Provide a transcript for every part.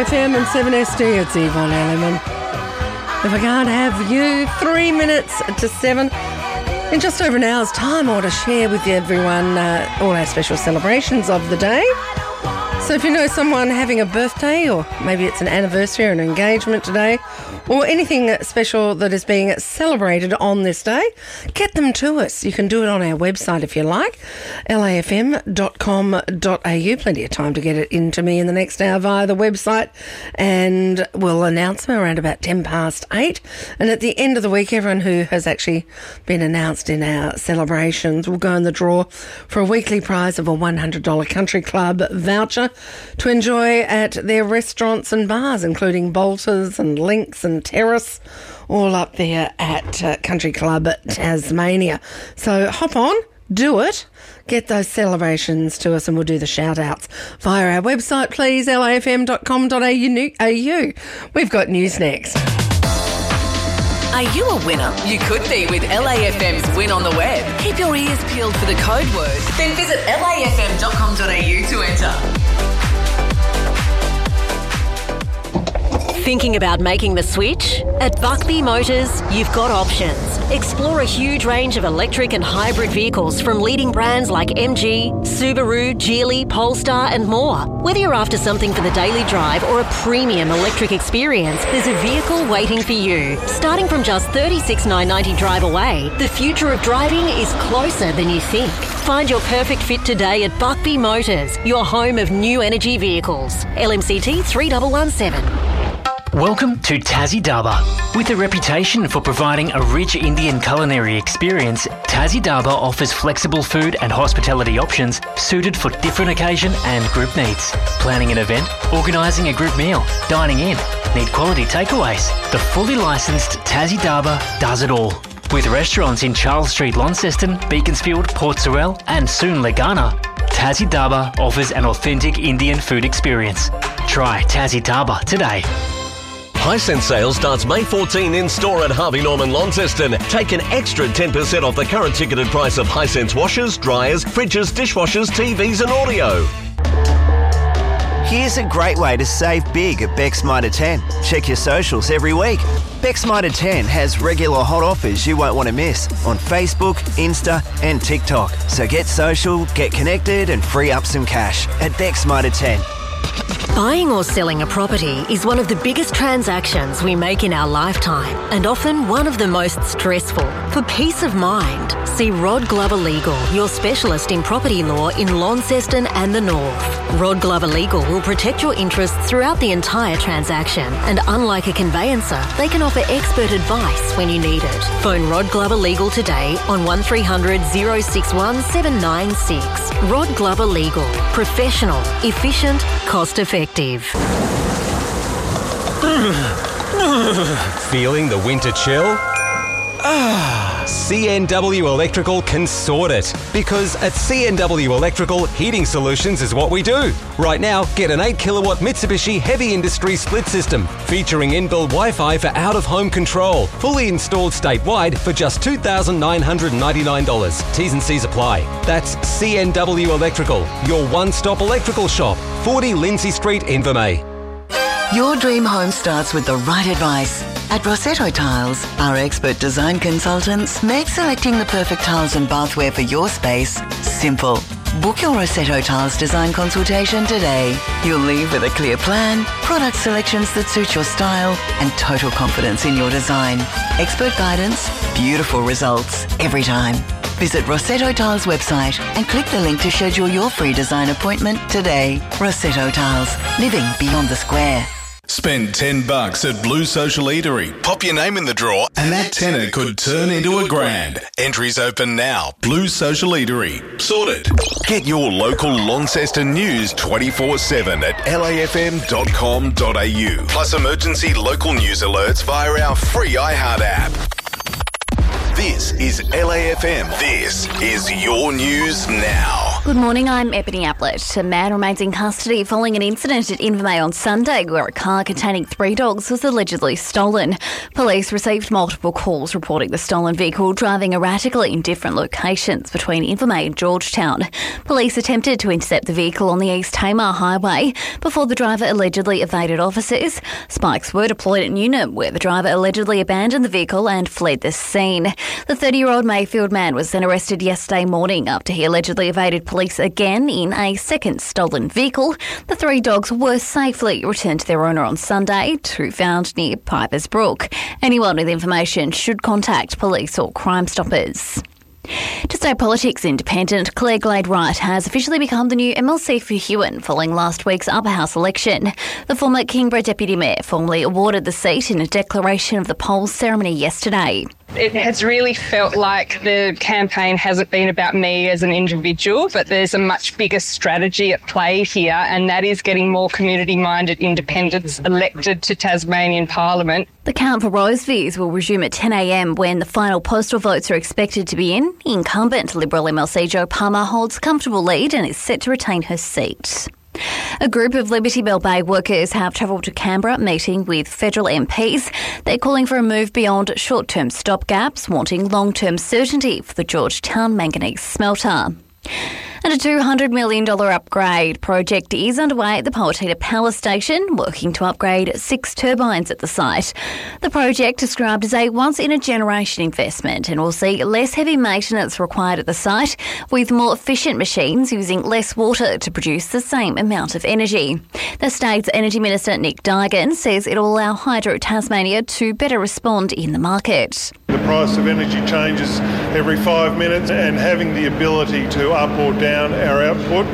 LAFM and 7SD, it's Yvonne Elliman. If I can't have you, 3 minutes to 7. In just over an hour's time, I want to share with everyone all our special celebrations of the day. So if you know someone having a birthday, or maybe it's an anniversary or an engagement today, or anything special that is being celebrated on this day, get them to us. You can do it on our website if you like, lafm.com.au. Plenty of time to get it into me in the next hour via the website, and we'll announce them around about 8:10. And at the end of the week, everyone who has actually been announced in our celebrations will go in the draw for a weekly prize of a $100 Country Club voucher to enjoy at their restaurants and bars, including Bolters and Links and Terrace, all up there at Country Club Tasmania. So hop on, do it, get those celebrations to us, and we'll do the shout-outs via our website, please, lafm.com.au. We've got news next. Are you a winner? You could be with LAFM's Win on the Web. Keep your ears peeled for the code word. Then visit lafm.com.au to enter. Thinking about making the switch? At Buckby Motors, you've got options. Explore a huge range of electric and hybrid vehicles from leading brands like MG, Subaru, Geely, Polestar and more. Whether you're after something for the daily drive or a premium electric experience, there's a vehicle waiting for you. Starting from just $36,990 drive away, the future of driving is closer than you think. Find your perfect fit today at Buckby Motors, your home of new energy vehicles. LMCT 3117. Welcome to Tassie Daba. With a reputation for providing a rich Indian culinary experience, Tassie Daba offers flexible food and hospitality options suited for different occasion and group needs. Planning an event, organising a group meal, dining in, need quality takeaways. The fully licensed Tassie Daba does it all. With restaurants in Charles Street, Launceston, Beaconsfield, Port Sorell and soon Legana, Tassie Daba offers an authentic Indian food experience. Try Tassie Daba today. Hisense sale starts May 14 in store at Harvey Norman Launceston. Take an extra 10% off the current ticketed price of Hisense washers, dryers, fridges, dishwashers, TVs and audio. Here's a great way to save big at Beck's Mitre 10. Check your socials every week. Beck's Mitre 10 has regular hot offers you won't want to miss on Facebook, Insta and TikTok. So get social, get connected and free up some cash at Beck's Mitre 10. Buying or selling a property is one of the biggest transactions we make in our lifetime and often one of the most stressful. For peace of mind, see Rod Glover Legal, your specialist in property law in Launceston and the North. Rod Glover Legal will protect your interests throughout the entire transaction, and unlike a conveyancer, they can offer expert advice when you need it. Phone Rod Glover Legal today on 1300 061 796. Rod Glover Legal. Professional, efficient, cost-effective. Feeling the winter chill? CNW Electrical can sort it. Because at CNW Electrical, heating solutions is what we do. Right now, get an 8 kilowatt Mitsubishi Heavy Industry split system featuring inbuilt Wi-Fi for out-of-home control. Fully installed statewide for just $2,999. T's and C's apply. That's CNW Electrical, your one-stop electrical shop. 40 Lindsay Street, Invermay. Your dream home starts with the right advice. At Rossetto Tiles, our expert design consultants make selecting the perfect tiles and bathware for your space simple. Book your Rossetto Tiles design consultation today. You'll leave with a clear plan, product selections that suit your style, and total confidence in your design. Expert guidance, beautiful results every time. Visit Rossetto Tiles website and click the link to schedule your free design appointment today. Rossetto Tiles, living beyond the square. Spend $10 at Blue Social Eatery. Pop your name in the draw and that tenner could turn into $1,000. Entries open now. Blue Social Eatery. Sorted. Get your local Launceston news 24/7 at lafm.com.au. Plus emergency local news alerts via our free iHeart app. This is LAFM. This is your news now. Good morning, I'm Ebony Ablett. A man remains in custody following an incident at Invermay on Sunday where a car containing 3 dogs was allegedly stolen. Police received multiple calls reporting the stolen vehicle driving erratically in different locations between Invermay and Georgetown. Police attempted to intercept the vehicle on the East Tamar Highway before the driver allegedly evaded officers. Spikes were deployed at Newnham where the driver allegedly abandoned the vehicle and fled the scene. The 30-year-old Mayfield man was then arrested yesterday morning after he allegedly evaded police again in a second stolen vehicle. The 3 dogs were safely returned to their owner on Sunday, to found near Pipers Brook. Anyone with information should contact police or Crime Stoppers. To stay politics independent, Claire Glade Wright has officially become the new MLC for Huon following last week's upper house election. The former Kingborough Deputy Mayor formally awarded the seat in a declaration of the polls ceremony yesterday. It has really felt like the campaign hasn't been about me as an individual, but there's a much bigger strategy at play here, and that is getting more community-minded independents elected to Tasmanian Parliament. The count for Rosevears will resume at 10 a.m. when the final postal votes are expected to be in. Incumbent Liberal MLC Jo Palmer holds comfortable lead and is set to retain her seat. A group of Liberty Bell Bay workers have travelled to Canberra meeting with federal MPs. They're calling for a move beyond short-term stopgaps, wanting long-term certainty for the Georgetown manganese smelter. And a $200 million upgrade project is underway at the Powatita Power Station, working to upgrade 6 turbines at the site. The project, described as a once-in-a-generation investment, and will see less heavy maintenance required at the site, with more efficient machines using less water to produce the same amount of energy. The state's Energy Minister Nick Dygan says it will allow Hydro Tasmania to better respond in the market. The price of energy changes every 5 minutes, and having the ability to up or down our output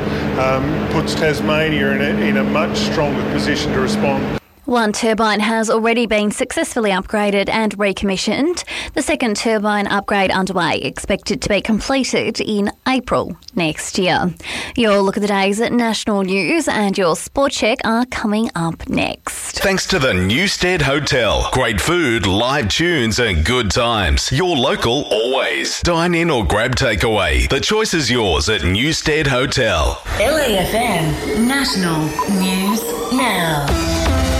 puts Tasmania in a much stronger position to respond. 1 turbine has already been successfully upgraded and recommissioned. The second turbine upgrade underway, expected to be completed in April next year. Your look at the day's national news and your sport check are coming up next. Thanks to the Newstead Hotel. Great food, live tunes and good times. Your local always. Dine in or grab takeaway. The choice is yours at Newstead Hotel. LAFM National News Now.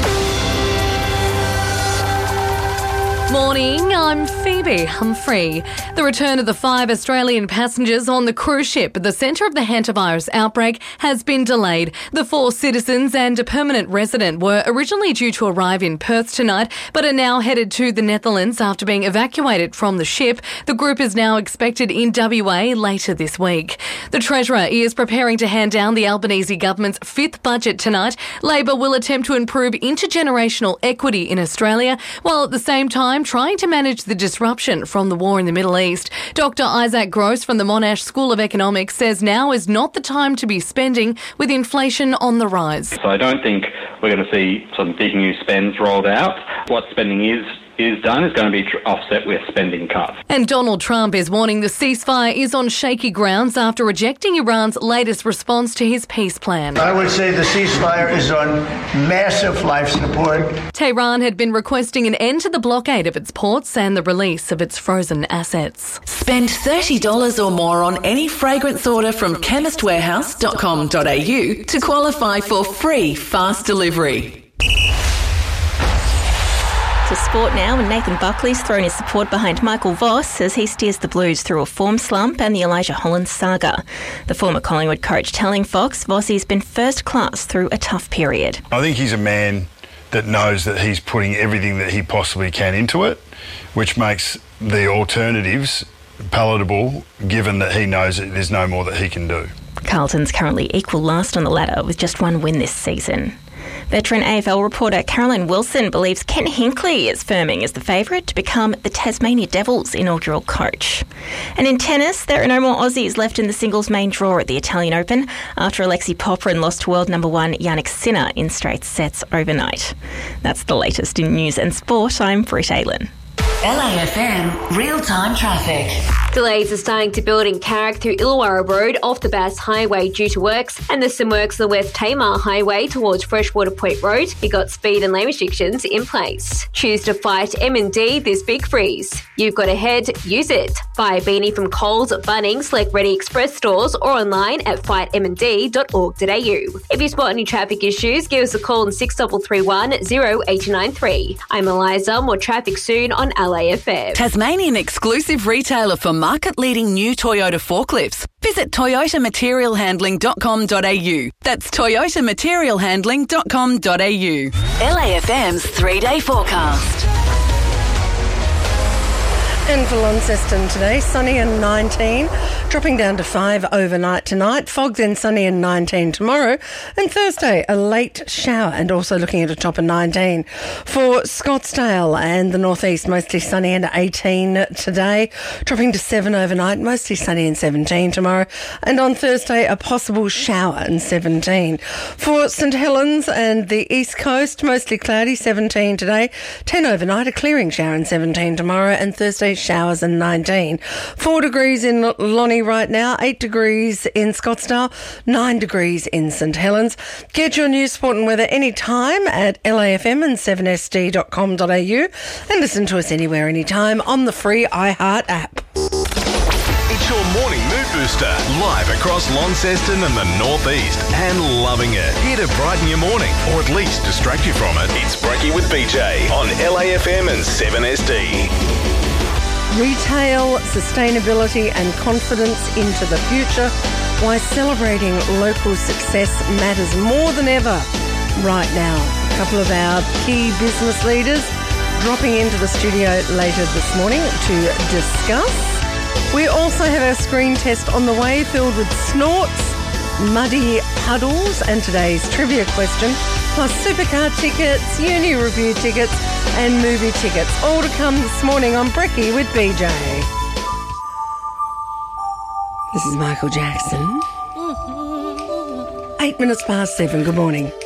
Morning, I'm Phoebe Humphrey. The return of the 5 Australian passengers on the cruise ship at the centre of the hantavirus outbreak has been delayed. The 4 citizens and a permanent resident were originally due to arrive in Perth tonight, but are now headed to the Netherlands after being evacuated from the ship. The group is now expected in WA later this week. The Treasurer is preparing to hand down the Albanese government's 5th budget tonight. Labor will attempt to improve intergenerational equity in Australia, while at the same time trying to manage the disruption from the war in the Middle East. Dr. Isaac Gross from the Monash School of Economics says now is not the time to be spending with inflation on the rise. So I don't think we're going to see some big new spends rolled out. What spending is done is going to be offset with spending cuts. And Donald Trump is warning the ceasefire is on shaky grounds after rejecting Iran's latest response to his peace plan. I would say the ceasefire is on massive life support. Tehran had been requesting an end to the blockade of its ports and the release of its frozen assets. Spend $30 or more on any fragrance order from chemistwarehouse.com.au to qualify for free fast delivery. To sport now, and Nathan Buckley's thrown his support behind Michael Voss as he steers the Blues through a form slump and the Elijah Holland saga. The former Collingwood coach telling Fox Vossi's been first class through a tough period. I think he's a man that knows that he's putting everything that he possibly can into it, which makes the alternatives palatable given that he knows that there's no more that he can do. Carlton's currently equal last on the ladder with just 1 win this season. Veteran AFL reporter Caroline Wilson believes Ken Hinkley is firming as the favourite to become the Tasmania Devils' inaugural coach. And in tennis, there are no more Aussies left in the singles main draw at the Italian Open after Alexei Popyrin lost to world number 1 Jannik Sinner in straight sets overnight. That's the latest in news and sport. I'm Britt Aylan. LAFM Real-Time Traffic. Delays are starting to build in Carrick through Illawarra Road off the Bass Highway due to works, and there's some works on the West Tamar Highway towards Freshwater Point Road. You got speed and lane restrictions in place. Choose to fight M&D this big freeze. You've got a head, use it. Buy a beanie from Coles, Bunnings, Select Ready Express stores or online at fightmnd.org.au. If you spot any traffic issues, give us a call on 6331 0893. I'm Eliza, more traffic soon on LAFM. Tasmanian exclusive retailer for market-leading new Toyota forklifts. Visit toyotamaterialhandling.com.au. That's toyotamaterialhandling.com.au. LAFM's 3-day forecast. And for Launceston today, sunny and 19, dropping down to 5 overnight tonight, fog then sunny and 19 tomorrow, and Thursday a late shower and also looking at a top of 19. For Scottsdale and the northeast, mostly sunny and 18 today, dropping to 7 overnight, mostly sunny and 17 tomorrow, and on Thursday a possible shower and 17. For St Helens and the east coast, mostly cloudy, 17 today, 10 overnight, a clearing shower and 17 tomorrow, and Thursday showers and 19. 4 degrees in Lonnie right now, 8 degrees in Scottsdale, 9 degrees in St Helens. Get your news, sport and weather anytime at LAFM and 7sd.com.au and listen to us anywhere, anytime on the free iHeart app. It's your morning mood booster, live across Launceston and the northeast, and loving it. Here to brighten your morning, or at least distract you from it. It's Brekkie with BJ on LAFM and 7SD. Retail, sustainability and confidence into the future. Why celebrating local success matters more than ever right now. A couple of our key business leaders dropping into the studio later this morning to discuss. We also have our screen test on the way, filled with snorts, muddy puddles and today's trivia question, plus supercar tickets, uni review tickets and movie tickets. All to come this morning on Brekkie with BJ. This is Michael Jackson. 8 minutes past 7. Good morning.